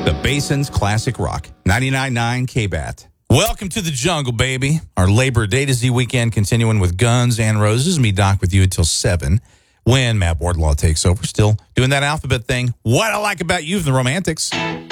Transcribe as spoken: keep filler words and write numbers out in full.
The Basin's Classic Rock, ninety-nine point nine K B A T. Welcome to the jungle, baby. Our Labor Day to Z weekend continuing with Guns and Roses. Me, Doc, with you until seven when Matt Wardlaw takes over. Still doing that alphabet thing. What I like about you from the Romantics.